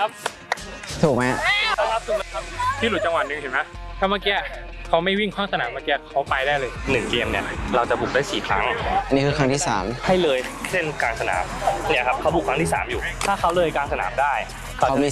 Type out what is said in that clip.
ครับถูกไหมที่หลุดจังหวะหนึ่งเห็นไหมถ้าเมื่อกี้เขาไม่วิ่งข้างสนามเมื่อกี้เขาไปได้เลย1เกมเนี่ยเราจะบุกได้4ครั้งอันนี้คือครั้งที่ให้เลยเส้นกลางสนามเนี่ยครับเขาบุกครั้งที่3อยู่ถ้าเขาเลยกลางสนามได้เขามี